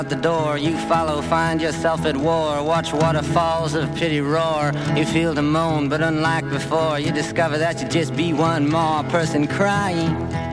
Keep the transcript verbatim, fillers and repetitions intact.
the door, you follow, find yourself at war. Watch waterfalls of pity roar. You feel the moan, but unlike before, you discover that you just be one more person crying.